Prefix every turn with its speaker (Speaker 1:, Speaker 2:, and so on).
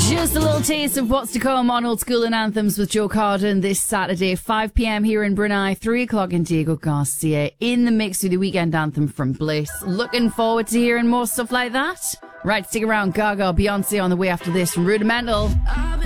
Speaker 1: Just a little taste of what's to come on Old School and Anthems with Joe Carden this Saturday, 5 p.m. here in Brunei, 3 o'clock in Diego Garcia, in the mix with the weekend anthem from Bliss. Looking forward to hearing more stuff like that. Right, stick around. Gaga, Beyonce on the way after this from Rudimental.